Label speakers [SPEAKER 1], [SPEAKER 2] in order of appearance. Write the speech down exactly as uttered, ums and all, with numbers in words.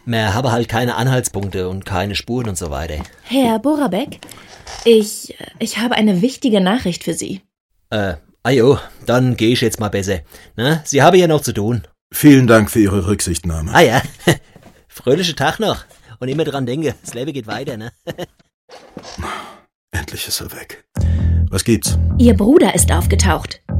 [SPEAKER 1] Wir haben halt keine Anhaltspunkte und keine Spuren und so weiter.
[SPEAKER 2] Herr Borabek, ich, ich habe eine wichtige Nachricht für Sie.
[SPEAKER 1] Äh, ah jo, dann geh ich jetzt mal besser. Na, Sie haben ja noch zu tun.
[SPEAKER 3] Vielen Dank für Ihre Rücksichtnahme.
[SPEAKER 1] Ah ja, fröhlichen Tag noch. Und immer dran denken, das Leben geht weiter, ne?
[SPEAKER 3] Endlich ist er weg. Was gibt's?
[SPEAKER 2] Ihr Bruder ist aufgetaucht.